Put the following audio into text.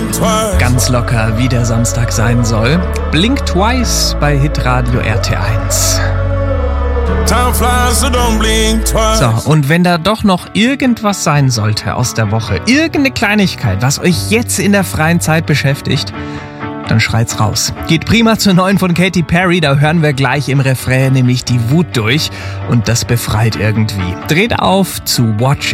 Ganz locker, wie der Samstag sein soll. Blink Twice bei Hitradio RT1. So, und wenn da doch noch irgendwas sein sollte aus der Woche, irgendeine Kleinigkeit, was euch jetzt in der freien Zeit beschäftigt, dann schreit's raus. Geht prima zur neuen von Katy Perry, da hören wir gleich im Refrain nämlich die Wut durch und das befreit irgendwie. Dreht auf zu Watch